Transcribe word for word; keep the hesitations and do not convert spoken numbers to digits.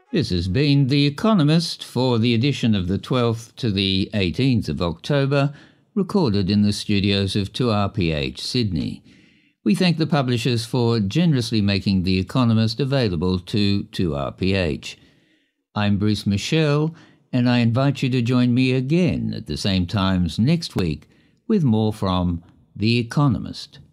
This has been The Economist for the edition of the twelfth to the eighteenth of October, recorded in the studios of two R P H Sydney. We thank the publishers for generously making The Economist available to two R P H. I'm Bruce Michelle, and I invite you to join me again at the same times next week with more from The Economist.